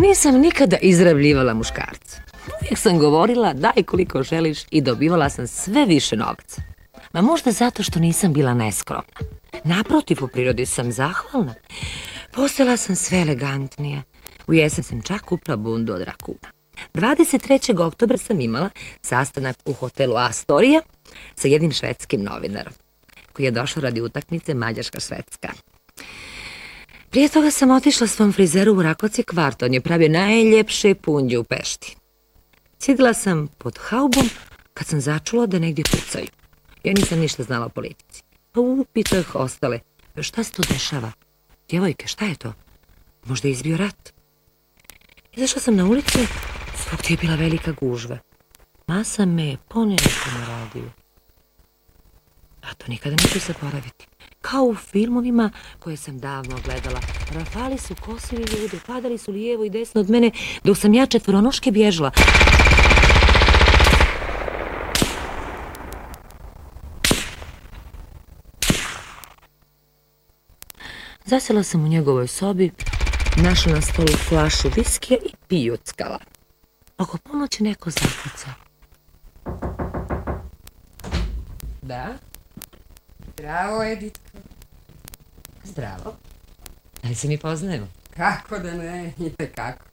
Nisam nikada izrabljivala muškarca. Uvijek sam govorila daj koliko želiš i dobivala sam sve više novca. Ma možda zato što nisam bila neskromna. Naprotiv, u prirodi sam zahvalna. Postala sam sve elegantnija. U jesen sam čak kupila bundu od rakuna. 23. oktobra sam imala sastanak u hotelu Astoria sa jednim švedskim novinarom koji je došao radi utakmice Mađarska-Švedska. Prije toga sam otišla svom frizeru u Rakoci kvart, on je pravio najljepše punđe u Pešti. Sjedila sam pod haubom kad sam začula da negdje pucaju. Ja nisam ništa znala o politici. Pa upitah ostale, šta se tu dešava? Djevojke, šta je to? Možda je izbio rat. Izašla sam na ulicu, svugdje je bila velika gužva. Masa me je ponekako na radiju. A to nikada neću zaboraviti. Kao u filmovima koje sam davno gledala. Rafali su kosili ljude, padali su lijevo i desno od mene, dok sam ja četvoronoške bježala. Zasjela sam u njegovoj sobi, našla na stolu flašu viskija i pijuckala. Oko ponoći neko zakuca. Da? Zdravo, Editko. Zdravo. Ali se mi poznajemo. Kako da ne, itekako.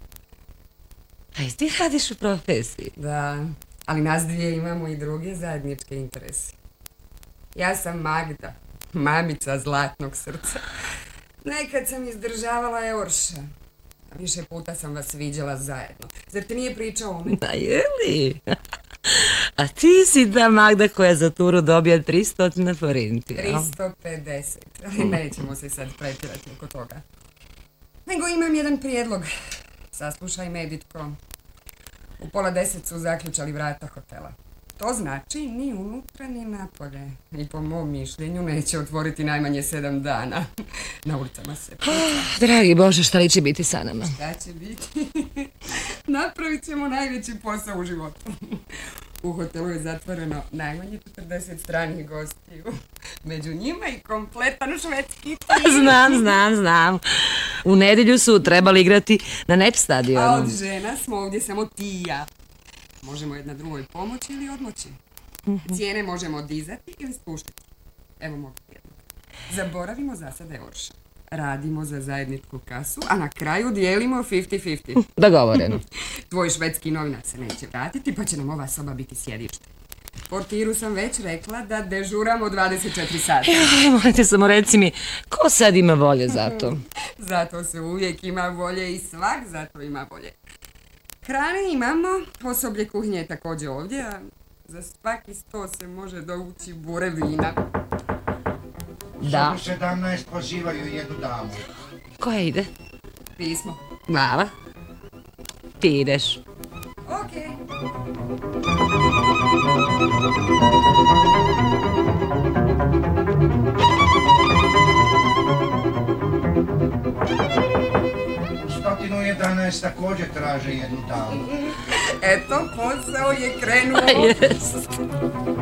A ti radiš u profesiji? Da, ali nas dvije imamo i druge zajedničke interese. Ja sam Magda, mamica zlatnog srca. Nekad sam izdržavala Eorša. Više puta sam vas viđala zajedno. Zar ti nije pričao o meni? A jeli? A ti si ta Magda koja za turu dobija 300 forinti. 350, ali nećemo se sad pretirati oko toga. Nego imam jedan prijedlog. Saslušaj me, Editko. U 9:30 su zaključali vrata hotela. To znači ni unutra ni napolje. I po mom mišljenju neće otvoriti najmanje 7 dana. Na ulicama se puca. Dragi Bože, šta li će biti sa nama? Šta će biti? Napravit ćemo najveći posao u životu. U hotelu je zatvoreno najmanje 40 stranih gostiju. Među njima i kompletan švedski tim. Znam. U nedjelju su trebali igrati na NEP stadionu. A od žena smo ovdje samo ti i ja. Možemo jedna drugoj pomoći ili odmoći. Cijene možemo dizati ili spuštati. Evo mog prijedloga. Zaboravimo za sada Eorša. Radimo za zajedničku kasu, a na kraju dijelimo 50-50. Dogovoreno. Tvoj švedski novinar se neće vratiti, pa će nam ova soba biti sjedište. Portiru sam već rekla da dežuramo 24 sata. Morate samo reci mi, ko sad ima volje za to? Zato se uvijek ima volje i svak zato ima volje. Hrane imamo, osoblje kuhinje je također ovdje, a za svaki sto se može dovući bure vina. Da. 17 pozivaju jednu damu. Koja ide? Pismo. Mala. Ti ideš. Okej. U 111 također traže jednu damu. Eto, posao je krenuo. Jest.